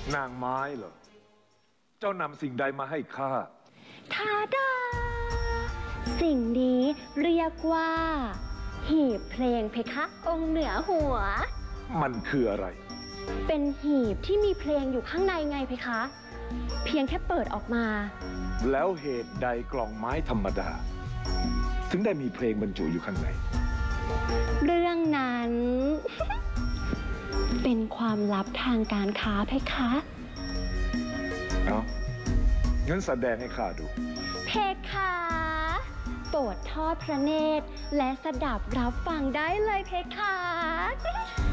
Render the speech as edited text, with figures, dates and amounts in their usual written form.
นางไม้เหรอ เจ้านำสิ่งใดมาให้ข้าทาดาสิ่งนี้เรียกว่าหีบเพลงเพคะองค์เหนือหัวมันคืออะไรเป็นหีบที่มีเพลงอยู่ข้างในไงเพคะ เพียงแค่เปิดออกมาแล้วเหตุใดกล่องไม้ธรรมดา ถึงได้มีเพลงบรรจุอยู่ข้างในเรื่องนั้น เป็นความลับทางการค้าเพคะเอางั้นแสดงให้ข้าดูเพคะโปรดทอดพระเนตรและสดับรับฟังได้เลยเพคะ